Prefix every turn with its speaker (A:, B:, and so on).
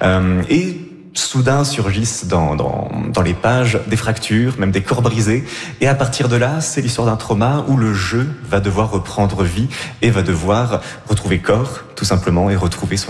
A: Et soudain surgissent dans les pages des fractures, même des corps brisés. Et à partir de là, c'est l'histoire d'un trauma où le jeu va devoir reprendre vie et va devoir retrouver corps, tout simplement, et retrouver son